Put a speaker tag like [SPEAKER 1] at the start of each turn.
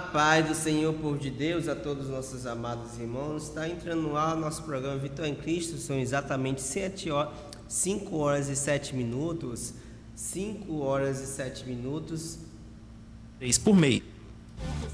[SPEAKER 1] paz do Senhor, povo de Deus, a todos os nossos amados irmãos. Está entrando no ar o nosso programa Vitória em Cristo. São exatamente 5 horas e 7 minutos. 5 horas e 7 minutos.
[SPEAKER 2] 3 por mês.